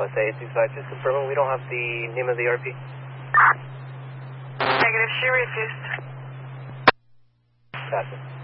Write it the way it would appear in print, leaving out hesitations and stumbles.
USA 865, just confirming we don't have the name of the RP. Negative, she refused. Pass it.